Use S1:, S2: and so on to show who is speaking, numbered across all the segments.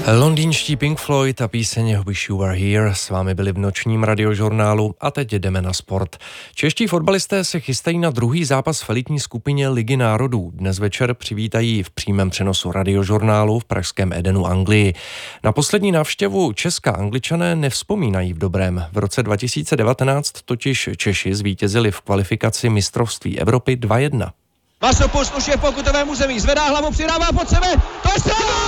S1: Londýnští Pink Floyd a píseň Wish You Were Here s vámi byli v nočním radiožurnálu a teď jdeme na sport. Čeští fotbalisté se chystají na druhý zápas v elitní skupině Ligy národů. Dnes večer přivítají v přímém přenosu radiožurnálu v pražském Edenu Anglii. Na poslední návštěvu Česka Angličané nevzpomínají v dobrém. V roce 2019 totiž Češi zvítězili v kvalifikaci mistrovství Evropy 2-1.
S2: Masopust už je v pokutovém území, zvedá hlavu, přidává pod sebe, to je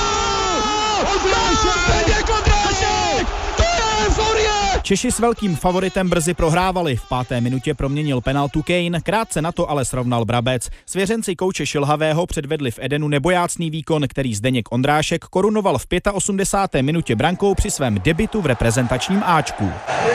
S2: Ondrášek! To je euforie!
S3: Češi s velkým favoritem brzy prohrávali. V 5. minutě proměnil penaltu Kane, krátce na to ale srovnal Brabec. Svěřenci kouče Šilhavého předvedli v Edenu nebojácný výkon, který Zdeněk Ondrášek korunoval v 85. minutě brankou při svém debutu v reprezentačním Ačku.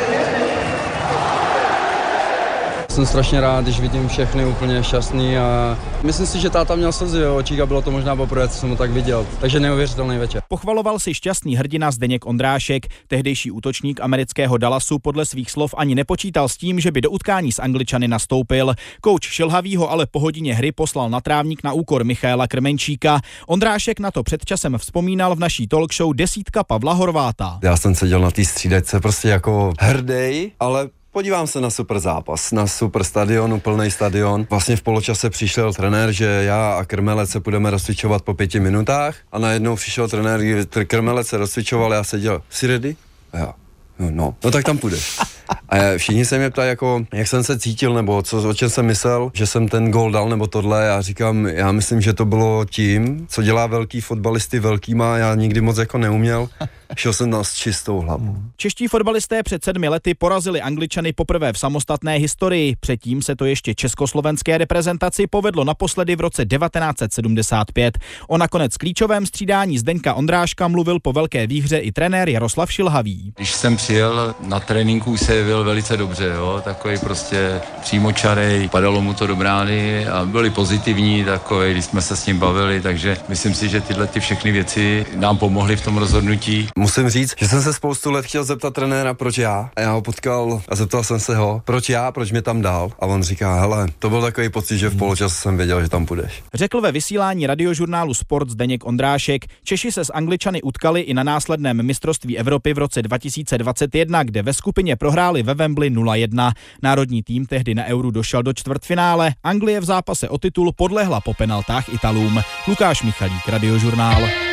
S4: Jsem strašně rád, když vidím všechny úplně šťastný a myslím si, že táta měl slzy v očích a bylo to možná poprvé, co jsem ho tak viděl. Takže neuvěřitelný večer.
S3: Pochvaloval si šťastný hrdina Zdeněk Ondrášek. Tehdejší útočník amerického Dallasu podle svých slov ani nepočítal s tím, že by do utkání s Angličany nastoupil. Kouč Šilhavýho ale po hodině hry poslal na trávník na úkor Michaela Krmenčíka. Ondrášek na to před časem vzpomínal v naší talk show Desítka Pavla Horváta.
S5: Já jsem seděl na té střídačce prostě jako hrdej, ale podívám se na super zápas, na super stadion, plný stadion. Vlastně v poločase přišel trenér, že já a Krmelec se budeme rozcvičovat po 5 minutách a najednou přišel trenér, Krmelec se rozcvičoval, já seděl, jsi ready? A já, no tak tam půjdeš. A všichni se mě ptají, jako, jak jsem se cítil, nebo o čem jsem myslel, že jsem ten gól dal, nebo tohle. Já říkám, já myslím, že to bylo tím, co dělá velký fotbalisty velkýma, já nikdy moc jako neuměl. Šel jsem tam s čistou hlavou.
S3: Čeští fotbalisté před 7 lety porazili Angličany poprvé v samostatné historii. Předtím se to ještě československé reprezentaci povedlo naposledy v roce 1975. O nakonec klíčovém střídání Zdeňka Ondráška mluvil po velké výhře i trenér Jaroslav Šilhavý.
S6: Když jsem přijel na tréninku, se jevil velice dobře, jo? Takový prostě přímočarej, padalo mu to do brány a byli pozitivní, takový, když jsme se s ním bavili, takže myslím si, že tyhle všechny věci nám pomohly v tom rozhodnutí.
S5: Musím říct, že jsem se spoustu let chtěl zeptat trenéra, proč já. A já ho potkal a zeptal jsem se ho, proč mě tam dal. A on říká, hele, to byl takový pocit, že v poločase jsem věděl, že tam půjdeš.
S3: Řekl ve vysílání radiožurnálu Sport Zdeněk Ondrášek. Češi se s Angličany utkali i na následném mistrovství Evropy v roce 2021, kde ve skupině prohráli ve Wembley 0-1. Národní tým tehdy na Euru došel do čtvrtfinále. Anglie v zápase o titul podlehla po penaltách Italům. Lukáš Michalík, Radiožurnál.